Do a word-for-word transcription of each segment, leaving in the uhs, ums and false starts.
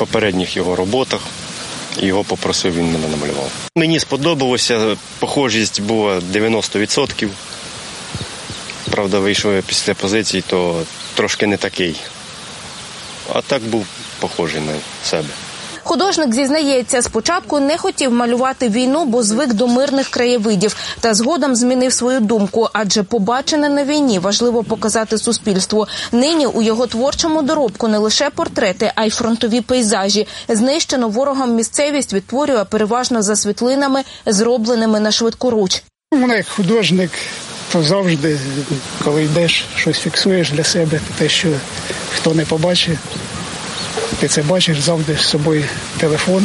попередніх його роботах. Його попросив, він мене намалював. Мені сподобалося, похожість була дев'яносто відсотків. Правда, вийшов після позиції, то трошки не такий. А так був похожий на себе. Художник зізнається, спочатку не хотів малювати війну, бо звик до мирних краєвидів. Та згодом змінив свою думку, адже побачене на війні важливо показати суспільству. Нині у його творчому доробку не лише портрети, а й фронтові пейзажі. Знищену ворогом місцевість відтворює переважно за світлинами, зробленими на швидкоруч. У мене як художник, то завжди, коли йдеш, щось фіксуєш для себе, те, що хто не побачить. Ти це бачиш, завжди з собою телефон.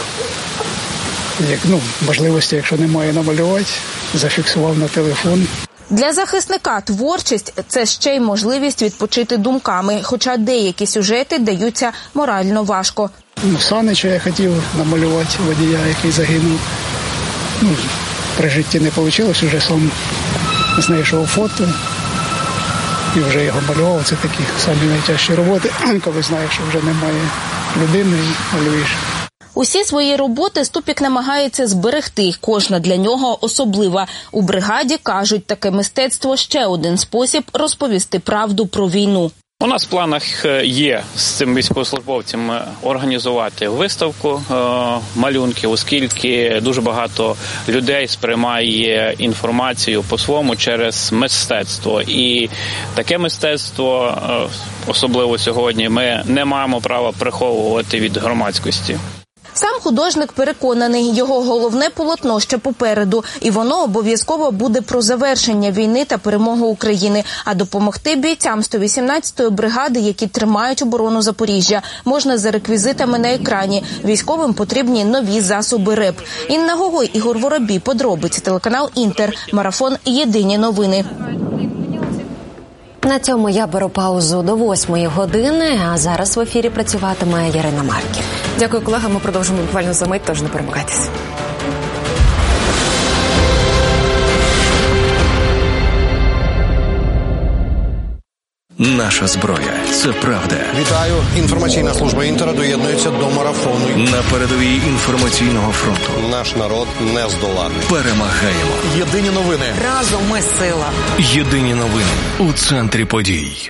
Як, ну, можливості, якщо немає намалювати, зафіксував на телефон. Для захисника творчість – це ще й можливість відпочити думками, хоча деякі сюжети даються морально важко. Ну, Санича я хотів намалювати, водія, який загинув. Ну, при житті не вийшло, вже сам знайшов фото. І вже його малював. Це такі самі найтяжчі роботи, коли знаєш, що вже немає людини і малюєш. Усі свої роботи Ступік намагається зберегти, кожна для нього особлива. У бригаді кажуть, таке мистецтво – ще один спосіб розповісти правду про війну. У нас в планах є з цим військовослужбовцем організувати виставку малюнків, оскільки дуже багато людей сприймає інформацію по-своєму через мистецтво. І таке мистецтво, особливо сьогодні, ми не маємо права приховувати від громадськості. Сам художник переконаний, його головне полотно ще попереду, і воно обов'язково буде про завершення війни та перемогу України. А допомогти бійцям сто вісімнадцятої бригади, які тримають оборону Запоріжжя, можна за реквізитами на екрані. Військовим потрібні нові засоби РЕБ. Інна Гогой, Ігор Воробій, подробиці, телеканал «Інтер», марафон «Єдині новини». На цьому я беру паузу до восьмої години, а зараз в ефірі працюватиме Ярина Марків. Дякую, колега. Ми продовжимо буквально за мить, тож не перемикайтесь. Наша зброя – це правда. Вітаю. Інформаційна служба «Інтера» доєднується до марафону. На передовій інформаційного фронту. Наш народ не здоланий. Перемагаємо. Єдині новини. Разом ми сила. Єдині новини у центрі подій.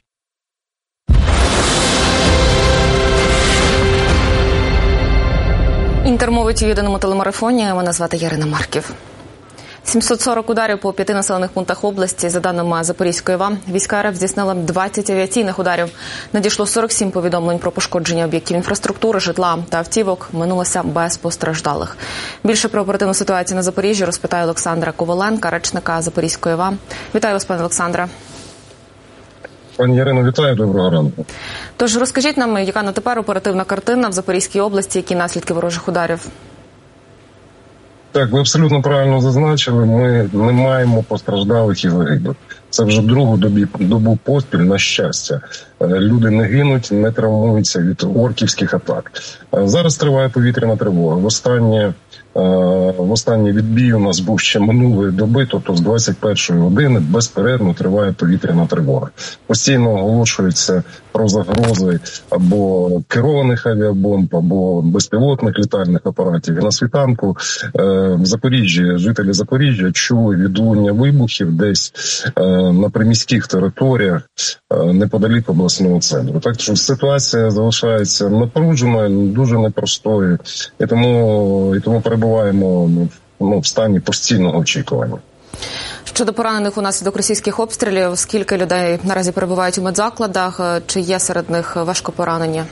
Інтер мовить у єдиному телемарафоні. Мене звати Ярина Марків. сімсот сорок ударів по п'яти населених пунктах області, за даними Запорізької ОВА. Війська РФ здійснили двадцять авіаційних ударів. Надійшло сорок сім повідомлень про пошкодження об'єктів інфраструктури, житла та автівок. Минулося без постраждалих. Більше про оперативну ситуацію на Запоріжжі розпитає Олександра Коваленка, речника Запорізької ОВА. Вітаю вас, пане Олександре. Пані Ярино, вітаю, доброго ранку. Тож розкажіть нам, яка на тепер оперативна картина в Запорізькій області, які наслідки ворожих ударів? Так, ви абсолютно правильно зазначили, ми не маємо постраждалих і загиблих. Це вже другу добі, добу поспіль, на щастя. Люди не гинуть, не травмуються від орківських атак. Зараз триває повітряна тривога. Востаннє, в останній відбій у нас був ще минулої доби, тобто з двадцять першої години безперервно триває повітряна тривога. Постійно оголошується про загрози або керованих авіабомб, або безпілотних літальних апаратів. І на світанку в Запоріжжі, жителі Запоріжжя чули відлуння вибухів десь на приміських територіях неподалік обласного центру. Так що ситуація залишається напруженою, дуже непростою, і тому, і тому перебуваємо ну, в стані постійного очікування. Щодо поранених унаслідок російських обстрілів, скільки людей наразі перебувають у медзакладах, чи є серед них важко поранені?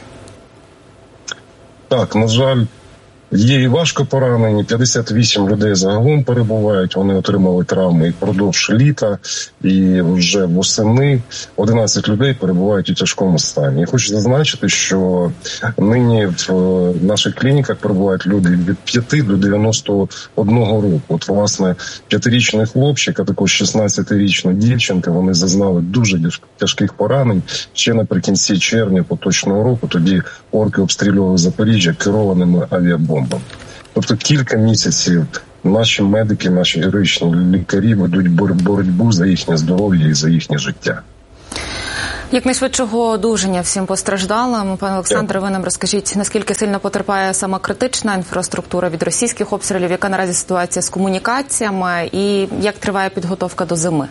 Так, на жаль, є і важко поранені, п'ятдесят вісім людей загалом перебувають, вони отримали травми і впродовж літа, і вже восени одинадцять людей перебувають у тяжкому стані. Я хочу зазначити, що нині в наших клініках перебувають люди від п'яти до дев'яносто одного року. От, власне, п'ятирічний хлопчик, а також шістнадцятирічна дівчинка, вони зазнали дуже тяжких поранень ще наприкінці червня поточного року, тоді орки обстрілювали Запоріжжя керованими авіабомбами. Тобто кілька місяців наші медики, наші героїчні лікарі ведуть боротьбу за їхнє здоров'я і за їхнє життя. Якнайшвидшого одужання всім постраждалим. Пане Олександре, ви нам розкажіть, наскільки сильно потерпає сама критична інфраструктура від російських обстрілів, яка наразі ситуація з комунікаціями і як триває підготовка до зими?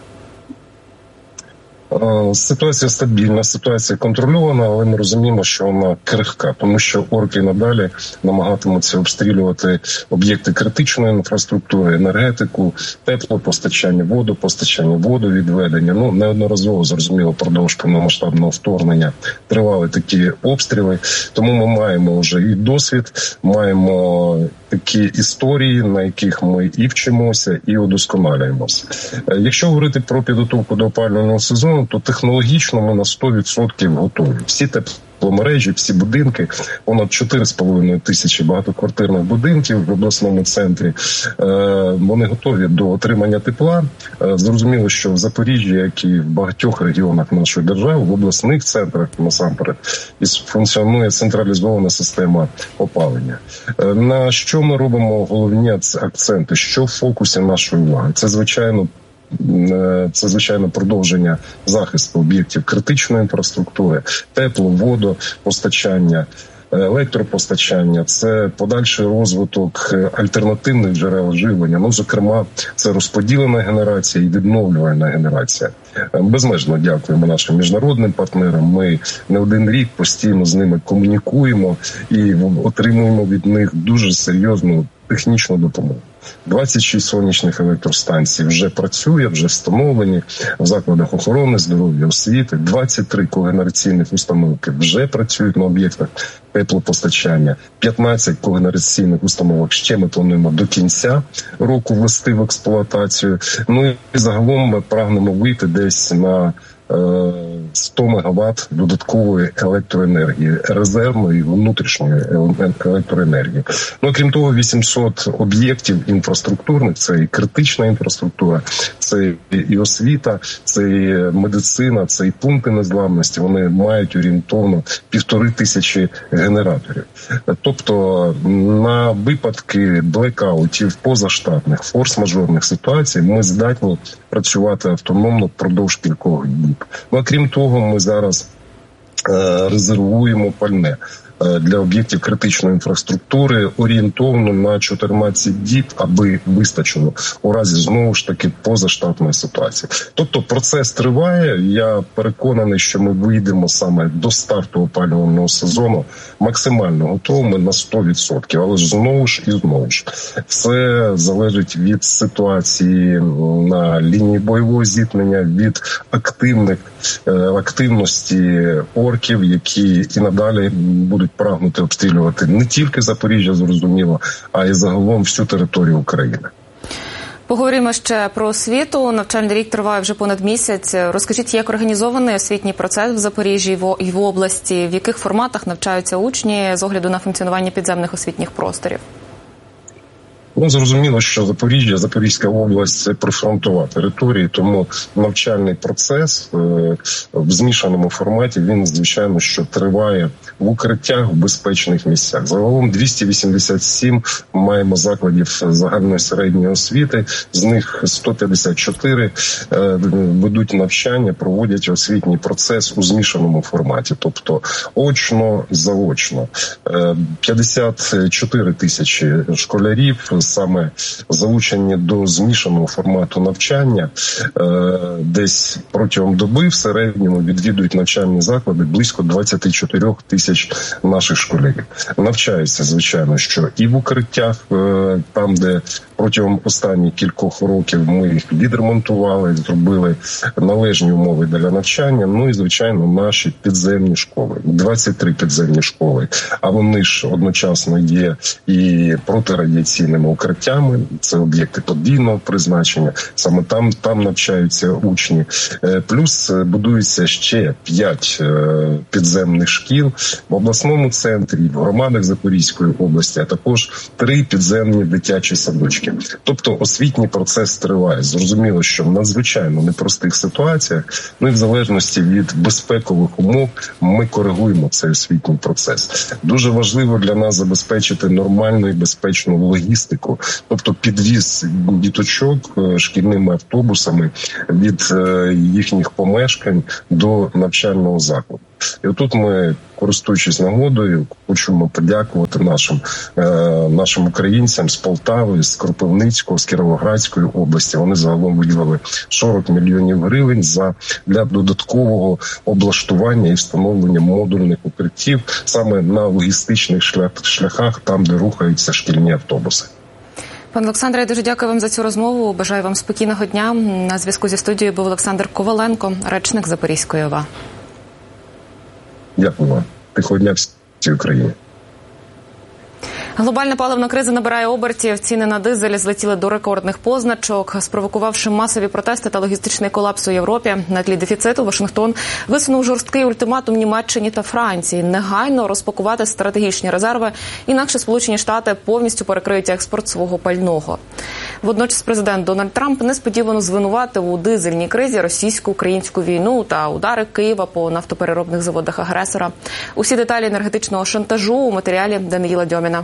Ситуація стабільна, ситуація контрольована, але ми розуміємо, що вона крихка, тому що орки надалі намагатимуться обстрілювати об'єкти критичної інфраструктури, енергетику, теплопостачання, водопостачання, водовідведення. Ну, неодноразово, зрозуміло, продовж повномасштабного вторгнення тривали такі обстріли, тому ми маємо вже і досвід, маємо такі історії, на яких ми і вчимося, і удосконалюємося. Якщо говорити про підготовку до опалювального сезону, то технологічно ми на сто відсотків готові. Всі тепломережі, всі будинки, понад чотири з половиною тисячі багатоквартирних будинків в обласному центрі, вони готові до отримання тепла. Зрозуміло, що в Запоріжжі, як і в багатьох регіонах нашої держави, в обласних центрах насамперед, функціонує централізована система опалення. На що ми робимо головні акценти? Що в фокусі нашої уваги? Це, звичайно, Це, звичайно, продовження захисту об'єктів критичної інфраструктури, тепло, водопостачання, електропостачання, це подальший розвиток альтернативних джерел живлення. Ну, зокрема, це розподілена генерація і відновлювальна генерація. Безмежно дякуємо нашим міжнародним партнерам. Ми не один рік постійно з ними комунікуємо і отримуємо від них дуже серйозну технічну допомогу. двадцять шість сонячних електростанцій вже працює, вже встановлені в закладах охорони здоров'я, освіти. двадцять три когенераційних установки вже працюють на об'єктах теплопостачання. п'ятнадцять когенераційних установок ще ми плануємо до кінця року ввести в експлуатацію. Ну і загалом ми прагнемо вийти десь на сто мегаватт додаткової електроенергії, резервної і внутрішньої електроенергії. Ну, крім того, вісімсот об'єктів інфраструктурних, це і критична інфраструктура, це і освіта, це і медицина, це і пункти незламності. Вони мають орієнтовно півтори тисячі генераторів. Тобто на випадки блекаутів, позаштатних, форс-мажорних ситуацій ми здатні працювати автономно впродовж кількох днів. Ну, а крім того, ми зараз е, резервуємо пальне е, для об'єктів критичної інфраструктури орієнтовно на чотирнадцять діб, аби вистачило у разі, знову ж таки, позаштатної ситуації. Тобто процес триває. Я переконаний, що ми вийдемо саме до старту опалювального сезону максимально готовими на сто відсотків. Але ж знову ж і знову ж все залежить від ситуації на лінії бойового зіткнення, від активних активності орків, які і надалі будуть прагнути обстрілювати не тільки Запоріжжя, зрозуміло, а й загалом всю територію України. Поговоримо ще про освіту. Навчальний рік триває вже понад місяць. Розкажіть, як організований освітній процес в Запоріжжі і в області, в яких форматах навчаються учні з огляду на функціонування підземних освітніх просторів? Ну, зрозуміло, що Запоріжжя, Запорізька область – це прифронтова територія, тому навчальний процес в змішаному форматі, він, звичайно, що триває в укриттях, в безпечних місцях. Загалом двісті вісімдесят сім маємо закладів загальної середньої освіти, з них сто п'ятдесят чотири ведуть навчання, проводять освітній процес у змішаному форматі, тобто очно, заочно. п'ятдесят чотири тисячі школярів саме залучені до змішаного формату навчання. Десь протягом доби в середньому відвідують навчальні заклади близько двадцять чотири тисяч наших школярів. Навчаються, звичайно, що і в укриттях, там, де протягом останніх кількох років ми їх відремонтували, зробили належні умови для навчання. Ну і, звичайно, наші підземні школи. двадцять три підземні школи. А вони ж одночасно є і протирадіаційними укриттями. Це об'єкти подвійного призначення. Саме там, там навчаються учні. Плюс будується ще п'ять підземних шкіл в обласному центрі, в громадах Запорізької області, а також три підземні дитячі садочки. Тобто освітній процес триває. Зрозуміло, що в надзвичайно непростих ситуаціях, ну і в залежності від безпекових умов, ми коригуємо цей освітній процес. Дуже важливо для нас забезпечити нормальну і безпечну логістику логістику, тобто підвіз діточок шкільними автобусами від їхніх помешкань до навчального закладу. І отут ми, користуючись нагодою, хочемо подякувати нашим, е, нашим українцям з Полтави, з Кропивницького, з Кіровоградської області. Вони загалом виділили сорок мільйонів гривень за, для додаткового облаштування і встановлення модульних укриттів саме на логістичних шлях, шляхах, там, де рухаються шкільні автобуси. Пане Олександре, я дуже дякую вам за цю розмову. Бажаю вам спокійного дня. На зв'язку зі студією був Олександр Коваленко, речник Запорізької ОВА. Дякую вам. Тихого дня всій Україні. Глобальна паливна криза набирає обертів. Ціни на дизель злетіли до рекордних позначок, спровокувавши масові протести та логістичний колапс у Європі. На тлі дефіциту Вашингтон висунув жорсткий ультиматум Німеччині та Франції негайно розпакувати стратегічні резерви, інакше Сполучені Штати повністю перекриють експорт свого пального. Водночас президент Дональд Трамп несподівано звинуватив у дизельній кризі російсько-українську війну та удари Києва по нафтопереробних заводах агресора. Усі деталі енергетичного шантажу у матеріалі Даниїла Дьоміна.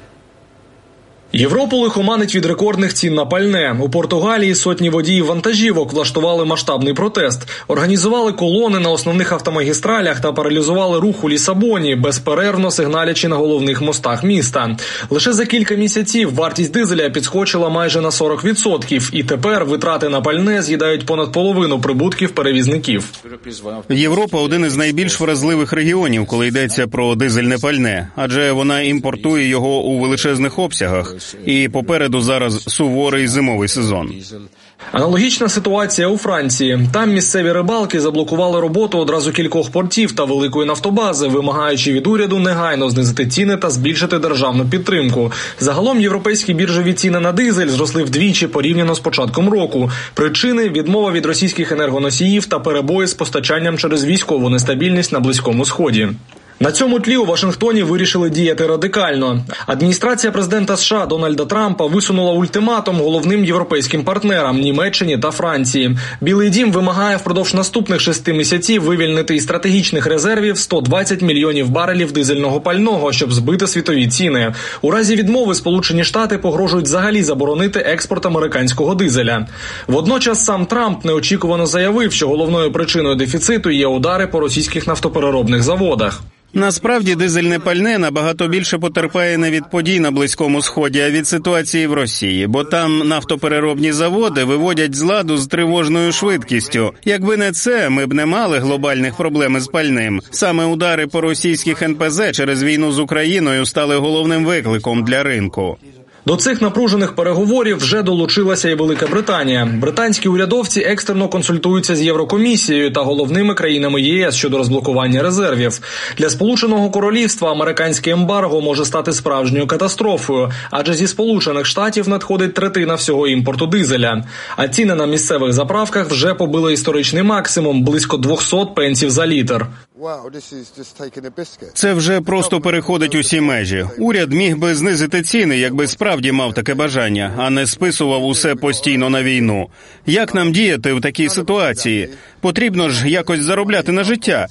Європу лихоманить від рекордних цін на пальне. У Португалії сотні водіїв вантажівок влаштували масштабний протест. Організували колони на основних автомагістралях та паралізували рух у Лісабоні, безперервно сигналячи на головних мостах міста. Лише за кілька місяців вартість дизеля підскочила майже на сорок відсотків. І тепер витрати на пальне з'їдають понад половину прибутків перевізників. Європа – один із найбільш вразливих регіонів, коли йдеться про дизельне пальне. Адже вона імпортує його у величезних обсягах. І попереду зараз суворий зимовий сезон. Аналогічна ситуація у Франції. Там місцеві рибалки заблокували роботу одразу кількох портів та великої нафтобази, вимагаючи від уряду негайно знизити ціни та збільшити державну підтримку. Загалом європейські біржові ціни на дизель зросли вдвічі порівняно з початком року. Причини – відмова від російських енергоносіїв та перебої з постачанням через військову нестабільність на Близькому Сході. На цьому тлі у Вашингтоні вирішили діяти радикально. Адміністрація президента США Дональда Трампа висунула ультиматум головним європейським партнерам – Німеччині та Франції. Білий дім вимагає впродовж наступних шести місяців вивільнити із стратегічних резервів сто двадцять мільйонів барелів дизельного пального, щоб збити світові ціни. У разі відмови Сполучені Штати погрожують взагалі заборонити експорт американського дизеля. Водночас сам Трамп неочікувано заявив, що головною причиною дефіциту є удари по російських нафтопереробних заводах. Насправді, дизельне пальне набагато більше потерпає не від подій на Близькому Сході, а від ситуації в Росії, бо там нафтопереробні заводи виводять з ладу з тривожною швидкістю. Якби не це, ми б не мали глобальних проблем із пальним. Саме удари по російських ен пе зе через війну з Україною стали головним викликом для ринку. До цих напружених переговорів вже долучилася і Велика Британія. Британські урядовці екстерно консультуються з Єврокомісією та головними країнами ЄС щодо розблокування резервів. Для Сполученого Королівства американське ембарго може стати справжньою катастрофою, адже зі Сполучених Штатів надходить третина всього імпорту дизеля. А ціни на місцевих заправках вже побили історичний максимум – близько двісті пенсів за літр. Це вже просто переходить усі межі. Уряд міг би знизити ціни, якби справді мав таке бажання, а не списував усе постійно на війну. Як нам діяти в такій ситуації? Потрібно ж якось заробляти на життя.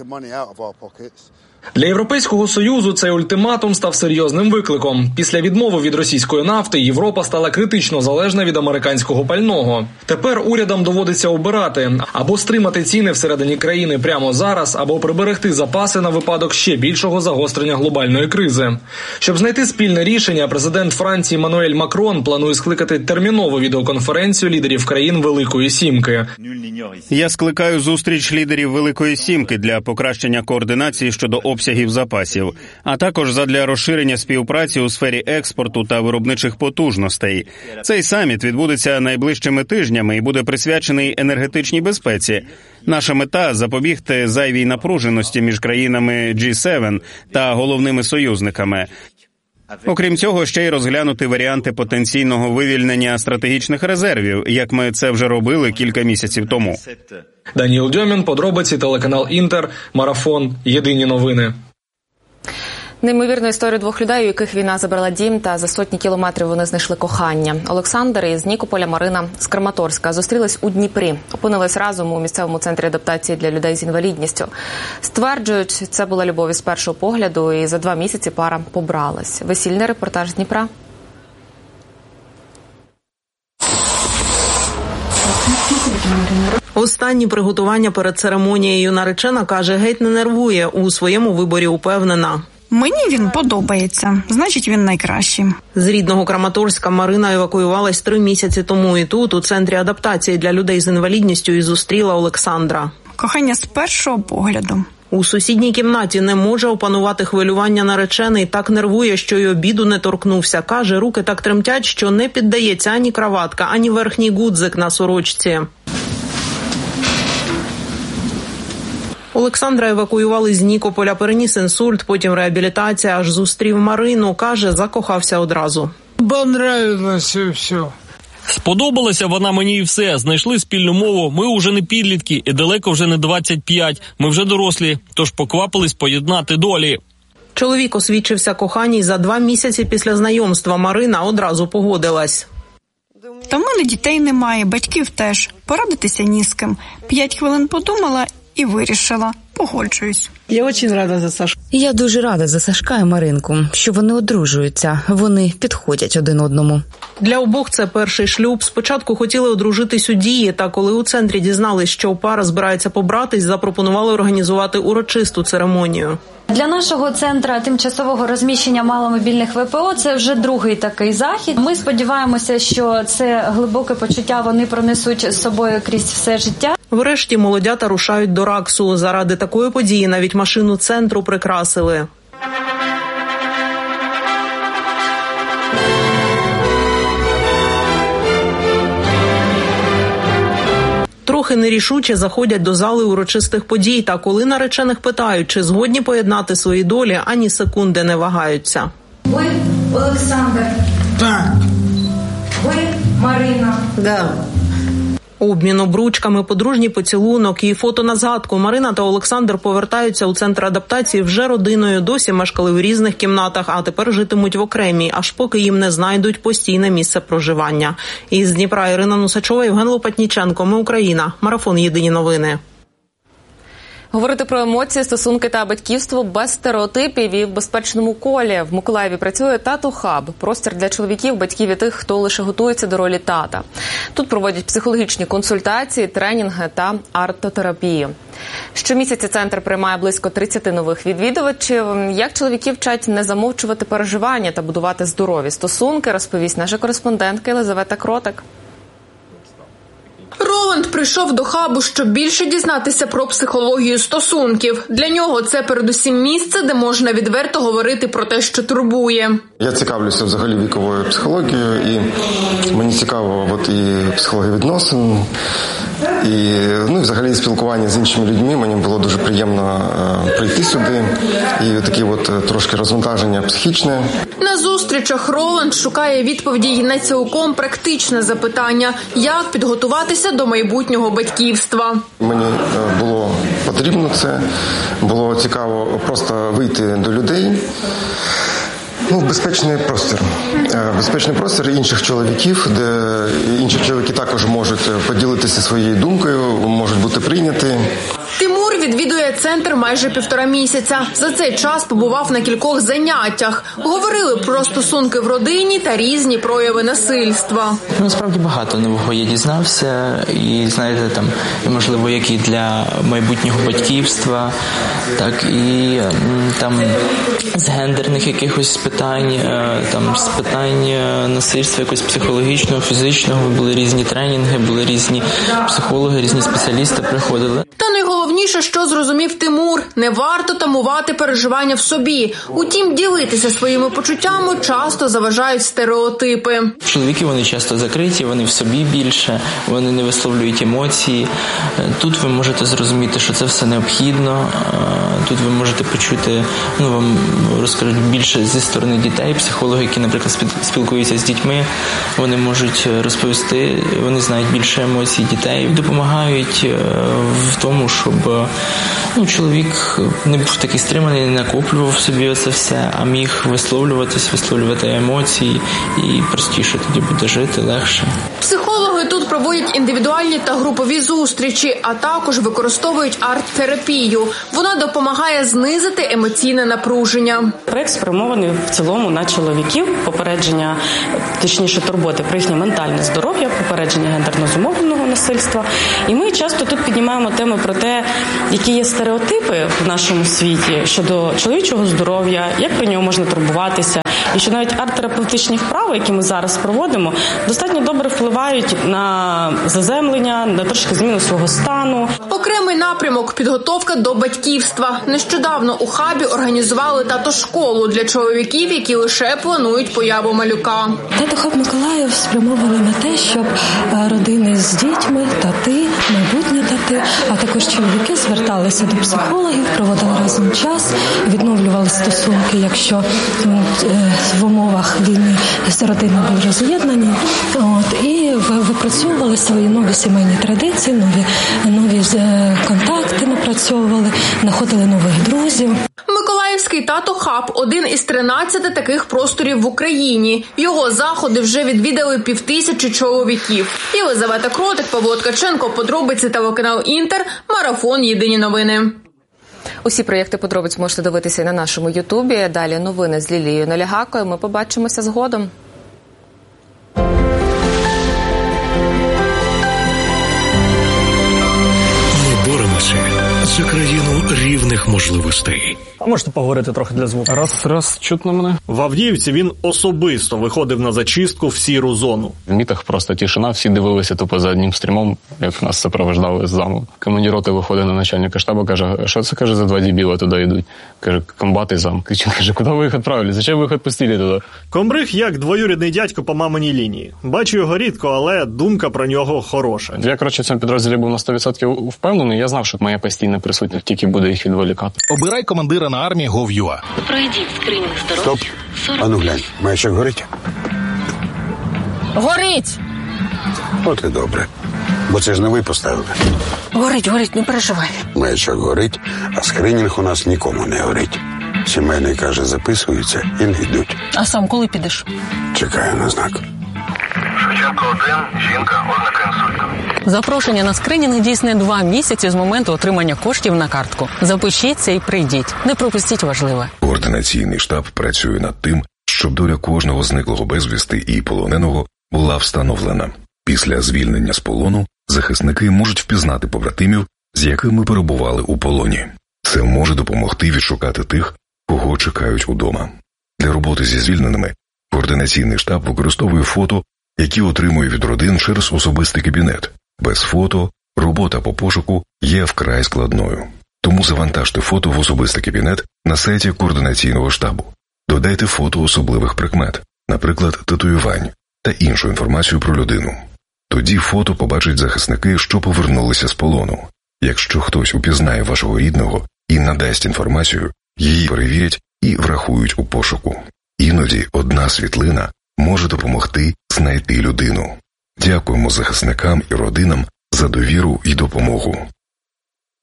Для Європейського Союзу цей ультиматум став серйозним викликом. Після відмови від російської нафти Європа стала критично залежна від американського пального. Тепер урядам доводиться обирати – або стримати ціни всередині країни прямо зараз, або приберегти запаси на випадок ще більшого загострення глобальної кризи. Щоб знайти спільне рішення, президент Франції Еммануель Макрон планує скликати термінову відеоконференцію лідерів країн Великої Сімки. Я скликаю зустріч лідерів Великої Сімки для покращення координації щодо обсягів запасів, а також задля розширення співпраці у сфері експорту та виробничих потужностей. Цей саміт відбудеться найближчими тижнями і буде присвячений енергетичній безпеці. Наша мета – запобігти зайвій напруженості між країнами джі сім та головними союзниками. Окрім цього, ще й розглянути варіанти потенційного вивільнення стратегічних резервів, як ми це вже робили кілька місяців тому. Даніл Дьомін, подробиці, телеканал Інтер, Марафон, Єдині новини. Неймовірну історію двох людей, у яких війна забрала дім, та за сотні кілометрів вони знайшли кохання. Олександр із Нікополя, Марина з Краматорська зустрілись у Дніпрі. Опинились разом у місцевому центрі адаптації для людей з інвалідністю. Стверджують, це була любов із першого погляду, і за два місяці пара побралась. Весільний репортаж з Дніпра. Останні приготування перед церемонією наречена, каже, геть не нервує, у своєму виборі упевнена. Мені він подобається, значить він найкращий. З рідного Краматорська Марина евакуювалась три місяці тому і тут, у центрі адаптації для людей з інвалідністю, і зустріла Олександра. Кохання з першого погляду. У сусідній кімнаті не може опанувати хвилювання наречений, так нервує, що й обіду не торкнувся. Каже, руки так тремтять, що не піддається ані краватка, ані верхній гудзик на сорочці. Олександра евакуювали з Нікополя, переніс інсульт, потім реабілітація, аж зустрів Марину. Каже, закохався одразу. Понравилося все. Сподобалася вона мені і все. Знайшли спільну мову. Ми уже не підлітки і далеко вже не двадцять п'ять. Ми вже дорослі, тож поквапились поєднати долі. Чоловік освідчився коханій за два місяці після знайомства. Марина одразу погодилась. Та в мене дітей немає, батьків теж. Порадитися ні з ким. П'ять хвилин подумала і вирішила. Погоджуюсь. Я дуже рада за Сашку. Я дуже рада за Сашка і Маринку, що вони одружуються. Вони підходять один одному. Для обох це перший шлюб. Спочатку хотіли одружитись у Дії, та коли у центрі дізнались, що пара збирається побратись, запропонували організувати урочисту церемонію. Для нашого центру тимчасового розміщення маломобільних ве пе о це вже другий такий захід. Ми сподіваємося, що це глибоке почуття вони пронесуть з собою крізь все життя. Врешті молодята рушають до Раксу. Заради такої події навіть машину центру прикрасили. Трохи нерішуче заходять до зали урочистих подій, та коли наречених питають, чи згодні поєднати свої долі, ані секунди не вагаються. Ви Олександр? Так. Ви Марина? Да. Обмін обручками, подружній поцілунок і фото на згадку. Марина та Олександр повертаються у центр адаптації вже родиною. Досі мешкали в різних кімнатах, а тепер житимуть в окремій, аж поки їм не знайдуть постійне місце проживання. Із Дніпра Ірина Нусачова, Євген Лопатніченко. Ми Україна. Марафон «Єдині новини». Говорити про емоції, стосунки та батьківство без стереотипів і в безпечному колі. В Миколаєві працює «Тато-хаб» – простір для чоловіків, батьків і тих, хто лише готується до ролі тата. Тут проводять психологічні консультації, тренінги та артотерапію. Щомісяця центр приймає близько тридцять нових відвідувачів. Як чоловіки вчать не замовчувати переживання та будувати здорові стосунки, розповість наша кореспондентка Єлизавета Кротик. Роланд прийшов до хабу, щоб більше дізнатися про психологію стосунків. Для нього це передусім місце, де можна відверто говорити про те, що турбує. Я цікавлюся взагалі віковою психологією, і мені цікаво от і психологія відносин, і ну, взагалі спілкування з іншими людьми. Мені було дуже приємно е, прийти сюди, і таке от трошки розвантаження психічне. На зустрічах Роланд шукає відповіді на цілком практичне запитання, як підготуватися до майбутнього батьківства. Мені було потрібно це, було цікаво просто вийти до людей. Ну, безпечний простір. Безпечний простір інших чоловіків, де інші чоловіки також можуть поділитися своєю думкою, можуть бути прийняті. Тимур відвідує центр майже півтора місяця. За цей час побував на кількох заняттях. Говорили про стосунки в родині та різні прояви насильства. Насправді багато нового я дізнався. І, знаєте, там, можливо, як і для майбутнього батьківства, так і там з гендерних якихось питань, там з питань насильства, якогось психологічного, фізичного. Були різні тренінги, були різні психологи, різні спеціалісти приходили. Та найголовніше, що зрозумів Тимур, не варто тамувати переживання в собі. Утім, ділитися своїми почуттями часто заважають стереотипи. Чоловіки, вони часто закриті, вони в собі більше, вони не висловлюють емоції. Тут ви можете зрозуміти, що це все необхідно. Тут ви можете почути, ну, вам розкажуть більше зі сторони дітей. Психологи, які, наприклад, спілкуються з дітьми, вони можуть розповісти, вони знають більше емоцій дітей, допомагають в тому, щоб ну, чоловік не був такий стриманий, не накоплював собі оце все, а міг висловлюватись, висловлювати емоції, і простіше тоді буде жити, легше. Психологи тут проводять проводять індивідуальні та групові зустрічі, а також використовують арт-терапію. Вона допомагає знизити емоційне напруження. Проект спрямований в цілому на чоловіків, попередження, точніше турботи про їхнє ментальне здоров'я, попередження гендерно зумовленого насильства. І ми часто тут піднімаємо теми про те, які є стереотипи в нашому світі щодо чоловічого здоров'я, як про нього можна турбуватися. І що навіть арт-терапевтичні вправи, які ми зараз проводимо, достатньо добре впливають на заземлення, на трошки зміну свого стану. Окремий напрямок – підготовка до батьківства. Нещодавно у хабі організували тато-школу для чоловіків, які лише планують появу малюка. Тато-хаб Миколаїв спрямований на те, щоб родини з дітьми, тати, майбутні тати, а також чоловіки зверталися до психологів, проводили разом час, відновлювали стосунки, якщо в умовах війни родини були роз'єднані, от, і випрацьовували свої нові сімейні традиції, нові, нові контакти напрацьовували, знаходили нових друзів. Миколаївський тато-хаб – один із тринадцяти таких просторів в Україні. Його заходи вже відвідали півтисячі чоловіків. Єлизавета Кротик, Павло Ткаченко, подробиці, телеканал Інтер, марафон «Єдині новини». Усі проєкти подробиць можете дивитися на нашому Ютубі. Далі новини з Лілією Налягакою. Ми побачимося згодом. Ми боремося за країну рівних можливостей. А можете поговорити трохи для звуку? Раз, раз, чутно мене. В Авдіївці він особисто виходив на зачистку в сіру зону. В мітах просто тишина, всі дивилися тупо за одним стрімом, як нас супроводжували з заму. Командир роти виходить на начальника штабу, каже, що це, каже, за два дебіла туди йдуть. Каже, комбат і зам. Каже, куди ви їх відправили? Зачем ви їх відпустили туди? Комбриг як двоюрідний дядько по маминій лінії. Бачу його рідко, але думка про нього хороша. Я, коротше, в цьому підрозділі був на сто відсотків впевнений. Я знав, що моя постійна присутність тільки буде їх відволікати. Обирай командира на армії Гов.ua. Пройдіть скринінг здоров'я. Стоп. Ану глянь, маячок горить? Горить! От і добре. Бо це ж не ви поставили. Горить, горить, не переживай. Маячок горить, а скринінг у нас нікому не горить. Сімейний, каже, записуються і не йдуть. А сам коли підеш? Чекаю на знак. Шевченко один, жінка, ознака інсульту. Запрошення на скринінг дійсне два місяці з моменту отримання коштів на картку. Запишіться і прийдіть. Не пропустіть важливе. Координаційний штаб працює над тим, щоб доля кожного зниклого безвісти і полоненого була встановлена. Після звільнення з полону захисники можуть впізнати побратимів, з якими перебували у полоні. Це може допомогти відшукати тих, кого чекають удома. Для роботи зі звільненими координаційний штаб використовує фото, які отримує від родин через особистий кабінет. Без фото робота по пошуку є вкрай складною. Тому завантажте фото в особистий кабінет на сайті координаційного штабу. Додайте фото особливих прикмет, наприклад, татуювань та іншу інформацію про людину. Тоді фото побачать захисники, що повернулися з полону. Якщо хтось упізнає вашого рідного і надасть інформацію, її перевірять і врахують у пошуку. Іноді одна світлина може допомогти знайти людину. Дякуємо захисникам і родинам за довіру і допомогу.